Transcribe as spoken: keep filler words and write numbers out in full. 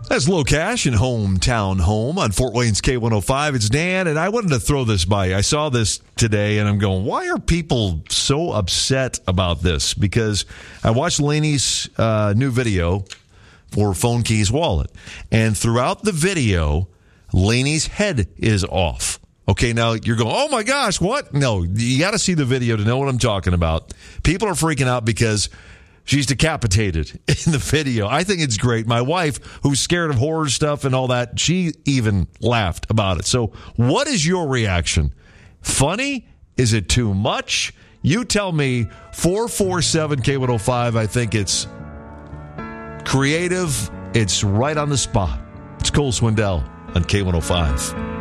That's Low Cash and Hometown Home on Fort Wayne's K one oh five. It's Dan, and I wanted to throw this by you. I saw this today, and I'm going, why are people so upset about this? Because I watched Lainey's uh, new video for Phone Keys Wallet, and throughout the video, Lainey's head is off. Okay, now you're going, oh my gosh, what? No, you got to see the video to know what I'm talking about. People are freaking out because she's decapitated in the video. I think it's great. My wife, who's scared of horror stuff and all that, she even laughed about it. So what is your reaction? Funny? Is it too much? You tell me. Four four seven K one oh five. I think it's creative. It's right on the spot. It's Cole Swindell on K one oh five.